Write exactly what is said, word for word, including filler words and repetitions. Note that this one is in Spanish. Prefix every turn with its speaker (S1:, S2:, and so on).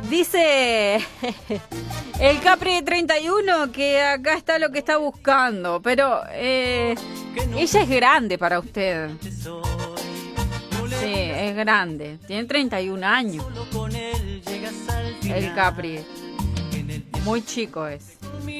S1: Dice el Capri treinta y uno que acá está lo que está buscando, pero eh, ella es grande para usted. Sí, es grande. Tiene treinta y un años. El Capri. Muy chico es.